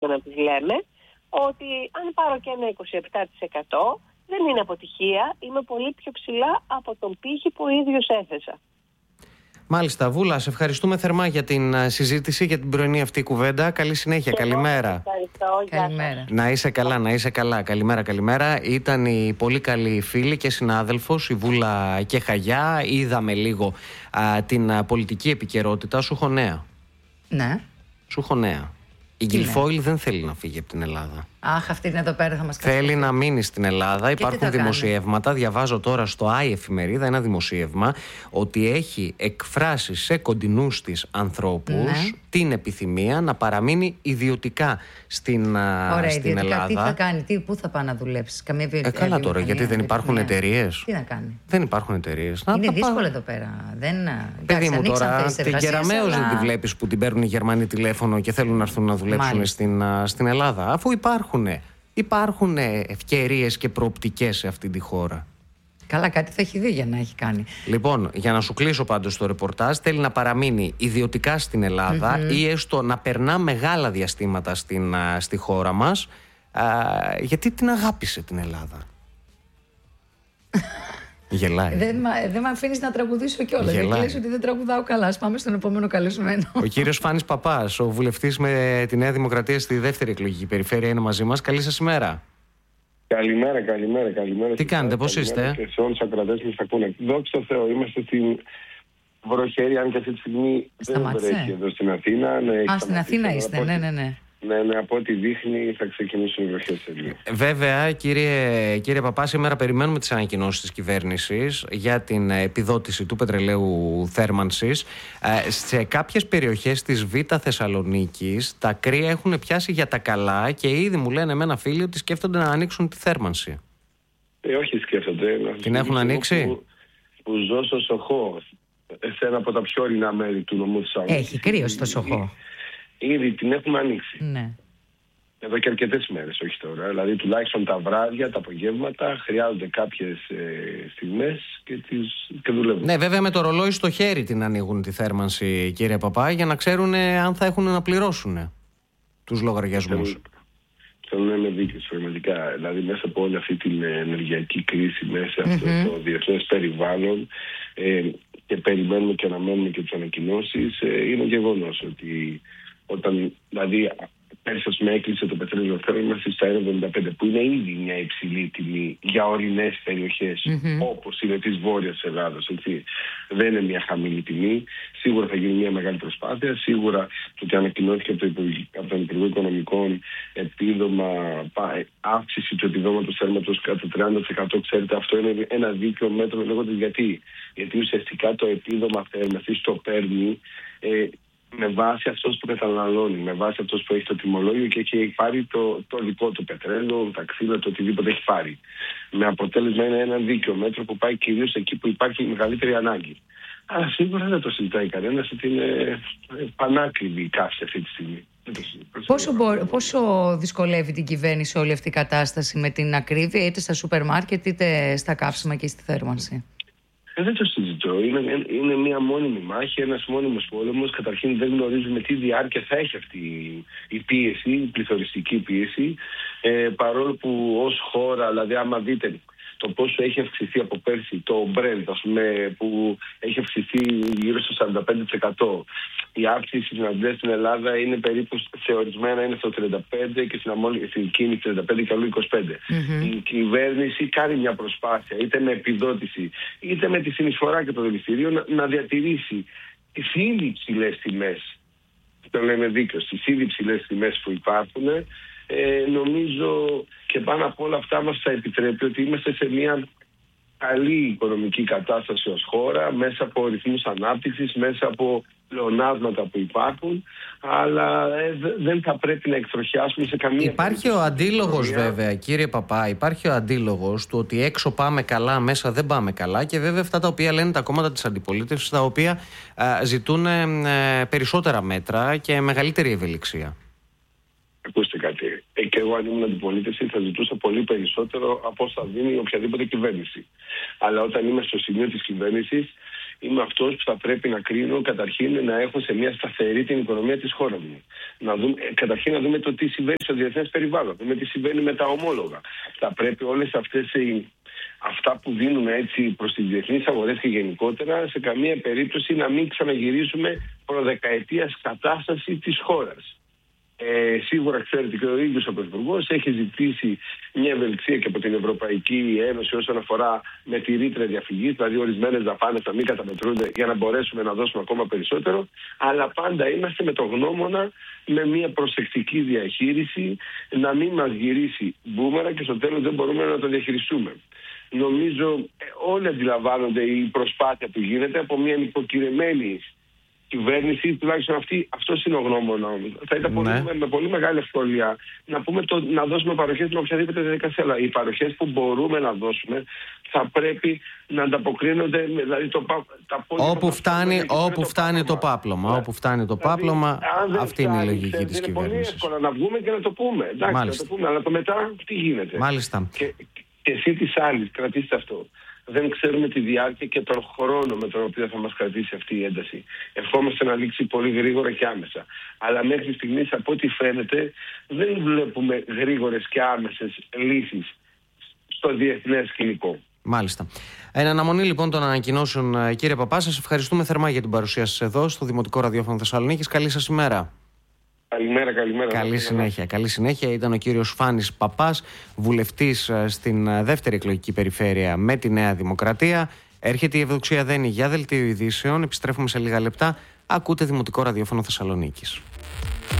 να τις λέμε, ότι αν πάρω και ένα 27% δεν είναι αποτυχία, είμαι πολύ πιο ψηλά από τον πύχη που ο ίδιος έθεσα. Μάλιστα, Βούλα, σε ευχαριστούμε θερμά για την συζήτηση, για την πρωινή αυτή κουβέντα. Καλή συνέχεια, καλημέρα. Καλημέρα. Να είσαι καλά, να είσαι καλά. Καλημέρα. Ήταν η πολύ καλή φίλη και συνάδελφος, η Βούλα Κεχαγιά. Είδαμε λίγο την πολιτική επικαιρότητα. Σου έχω νέα. Ναι. Σου έχω νέα. Η Γκυλφόιλ δεν θέλει να φύγει από την Ελλάδα. Αχ, αυτή είναι εδώ πέρα, θα μας κάνει. Θέλει να μείνει στην Ελλάδα. Υπάρχουν δημοσιεύματα. Διαβάζω τώρα στο Άι Εφημερίδα ένα δημοσίευμα ότι έχει εκφράσει σε κοντινούς της ανθρώπους την επιθυμία να παραμείνει ιδιωτικά στην Ελλάδα. Τι θα κάνει, πού θα πάει να δουλέψει, καμία βιομηχανία. Καλά τώρα, γιατί δεν υπάρχουν εταιρείες. Τι να κάνει. Δεν υπάρχουν εταιρείες. Είναι δύσκολο εδώ πέρα. Παιδί μου, τώρα την Κεραμέως δεν τη βλέπεις που την παίρνουν οι Γερμανοί τηλέφωνο και θέλουν να έρθουν να δουλέψουν στην Ελλάδα, αφού υπάρχουν ευκαιρίες και προοπτικές σε αυτή τη χώρα. Καλά, κάτι θα έχει δει για να έχει κάνει. Λοιπόν, για να σου κλείσω πάντως το ρεπορτάζ, θέλει να παραμείνει ιδιωτικά στην Ελλάδα ή έστω να περνά μεγάλα διαστήματα στη χώρα μας, γιατί την αγάπησε την Ελλάδα. Γελάει. Δεν με αφήνεις να τραγουδήσω κιόλας. Γιατί λες ότι δεν τραγουδάω καλά. Ας πάμε στον επόμενο καλεσμένο. Ο κύριος Φάνης Παπάς, ο βουλευτής με τη Νέα Δημοκρατία στη δεύτερη εκλογική περιφέρεια, είναι μαζί μας. Καλή σας ημέρα. Καλημέρα. Τι κάνετε, πώς είστε? Και σε όλους τους ακροατές μας ακούνε. Δόξα τω Θεώ, είμαστε στην βροχερή, αν και αυτή τη στιγμή δεν βρέχει εδώ στην Αθήνα. Στην Αθήνα είστε, ναι. Ναι, από ό,τι δείχνει θα ξεκινήσουν οι βροχές σε λίγο. Βέβαια, κύριε Παπά, σήμερα περιμένουμε τις ανακοινώσεις της κυβέρνησης για την επιδότηση του πετρελαίου θέρμανσης. Σε κάποιες περιοχές της Β' Θεσσαλονίκης τα κρύα έχουν πιάσει για τα καλά και ήδη μου λένε εμένα φίλοι ότι σκέφτονται να ανοίξουν τη θέρμανση. Όχι σκέφτονται. Την έχουν ανοίξει? Που ζω στο Σοχό, σε ένα από τα πιο ορεινά μέρη του νομού Θεσσαλονίκης. Έχει κρύο στο Σοχό. Ήδη την έχουμε ανοίξει. Ναι. Εδώ και αρκετές μέρες, όχι τώρα. Δηλαδή, τουλάχιστον τα βράδια, τα απογεύματα, χρειάζονται κάποιες στιγμές και δουλεύουν. Ναι, βέβαια με το ρολόι στο χέρι την ανοίγουν τη θέρμανση, κύριε Παπά, για να ξέρουν αν θα έχουν να πληρώσουν τους λογαριασμούς. Θέλω να είμαι δίκαιος πραγματικά. Δηλαδή, μέσα από όλη αυτή την ενεργειακή κρίση, μέσα από αυτό το διεθνές περιβάλλον, και περιμένουμε και αναμένουμε και τις ανακοινώσεις, είναι γεγονός ότι όταν, δηλαδή, πέρσι με έκλεισε το πετρέλαιο θέρμανσης στα 1,75, που είναι ήδη μια υψηλή τιμή για ορεινές περιοχές, όπως είναι της Βόρειας Ελλάδας. Έτσι. Δεν είναι μια χαμηλή τιμή. Σίγουρα θα γίνει μια μεγάλη προσπάθεια. Σίγουρα το ότι ανακοινώθηκε από τον Υπουργό Οικονομικών αύξηση του επιδόματος θέρματος κατά 30%. Ξέρετε, αυτό είναι ένα δίκαιο μέτρο λέγοντας γιατί. Γιατί ουσιαστικά το επίδομα θέρμανσης το παίρνει με βάση αυτός που καταναλώνει, με βάση αυτός που έχει το τιμολόγιο και έχει πάρει το δικό του πετρέλαιο, τα ξύλα, το οτιδήποτε έχει πάρει. Με αποτέλεσμα είναι ένα δίκαιο μέτρο που πάει κυρίως εκεί που υπάρχει μεγαλύτερη ανάγκη. Αλλά σίγουρα δεν το συζητάει κανένας ότι είναι πανάκριβη η καύση αυτή τη στιγμή. Πόσο δυσκολεύει την κυβέρνηση όλη αυτή η κατάσταση με την ακρίβεια, είτε στα σούπερ μάρκετ είτε στα καύσιμα και στη θέρμανση? Δεν το συζητώ. Είναι μια μόνιμη μάχη, ένας μόνιμος πόλεμος. Καταρχήν δεν γνωρίζουμε τι διάρκεια θα έχει αυτή η πίεση, η πληθωριστική πίεση. Παρόλο που ως χώρα, δηλαδή άμα δείτε το πόσο έχει αυξηθεί από πέρσι το Brent, ας πούμε, που έχει αυξηθεί γύρω στο 45%. Η αύξηση στην Αντρέα στην Ελλάδα είναι περίπου, θεωρισμένα είναι στο 35% και στην Κίνη 35% και αλλού 25%. Η κυβέρνηση κάνει μια προσπάθεια, είτε με επιδότηση, είτε με τη συνεισφορά και το δηληστήριο, να διατηρήσει τις ήδη υψηλές τιμές. Το λέμε δίκαιο, τις ήδη υψηλές τιμές που υπάρχουν. Νομίζω και πάνω από όλα αυτά μας θα επιτρέπει ότι είμαστε σε μια καλή οικονομική κατάσταση ως χώρα, μέσα από ρυθμούς ανάπτυξης, μέσα από πλεονάσματα που υπάρχουν, αλλά δεν θα πρέπει να εκτροχιάσουμε σε καμία περίπτωση. Υπάρχει ο αντίλογος βέβαια, κύριε Παπά, υπάρχει ο αντίλογος του ότι έξω πάμε καλά, μέσα δεν πάμε καλά, και βέβαια αυτά τα οποία λένε τα κόμματα της αντιπολίτευσης, τα οποία ζητούν περισσότερα μέτρα και μεγαλύτερη ευελιξία. Ακούστε κάτι. Και εγώ, αν ήμουν αντιπολίτευση, θα ζητούσα πολύ περισσότερο από όσα δίνει οποιαδήποτε κυβέρνηση. Αλλά όταν είμαι στο σημείο της κυβέρνησης, είμαι αυτός που θα πρέπει να κρίνω καταρχήν να έχω σε μια σταθερή την οικονομία της χώρας μου. Καταρχήν να δούμε το τι συμβαίνει στο διεθνές περιβάλλον, να δούμε τι συμβαίνει με τα ομόλογα. Θα πρέπει όλες αυτές αυτά που δίνουμε έτσι προς τις διεθνείς αγορές και γενικότερα σε καμία περίπτωση να μην ξαναγυρίσουμε προδεκαετίας κατάσταση της χώρας. Σίγουρα ξέρετε και ο ίδιος ο Πρωθυπουργός έχει ζητήσει μια ευελιξία και από την Ευρωπαϊκή Ένωση όσον αφορά με τη ρήτρα διαφυγής, δηλαδή ορισμένες δαπάνες να μην καταμετρούνται για να μπορέσουμε να δώσουμε ακόμα περισσότερο, αλλά πάντα είμαστε με το γνώμονα με μια προσεκτική διαχείριση να μην μας γυρίσει μπούμερα και στο τέλος δεν μπορούμε να το διαχειριστούμε. Νομίζω όλοι αντιλαμβάνονται η προσπάθεια που γίνεται από μια νοικοκυρεμένη κυβέρνηση, τουλάχιστον αυτός είναι ο γνώμονα. Θα ήταν με πολύ μεγάλη ευκολία να δώσουμε παροχές με οποιαδήποτε διαδικασία. Αλλά οι παροχές που μπορούμε να δώσουμε θα πρέπει να ανταποκρίνονται, δηλαδή όπου φτάνει το πάπλωμα. Όπου φτάνει το πάπλωμα, αυτή είναι η λογική της κυβέρνησης. Είναι πολύ εύκολο να βγούμε και να το πούμε. Εντάξει, να το πούμε, αλλά το μετά τι γίνεται. Μάλιστα. Και εσύ της άλλης, κρατήστε αυτό. Δεν ξέρουμε τη διάρκεια και τον χρόνο με τον οποίο θα μας κρατήσει αυτή η ένταση. Ευχόμαστε να λήξει πολύ γρήγορα και άμεσα. Αλλά μέχρι στιγμής, από ό,τι φαίνεται, δεν βλέπουμε γρήγορες και άμεσες λύσεις στο διεθνές σκηνικό. Μάλιστα. Εν αναμονή λοιπόν των ανακοινώσεων, κύριε Παπά, σας ευχαριστούμε θερμά για την παρουσία σας εδώ στο Δημοτικό Ραδιόφωνο Θεσσαλονίκης. Καλή σας ημέρα. Καλημέρα. Καλή συνέχεια. Ήταν ο κύριος Φάνης Παπάς, βουλευτής στην δεύτερη εκλογική περιφέρεια με τη Νέα Δημοκρατία. Έρχεται η Ευδοξία Δένη για δελτίο ειδήσεων. Επιστρέφουμε σε λίγα λεπτά. Ακούτε Δημοτικό Ραδιόφωνο Θεσσαλονίκης.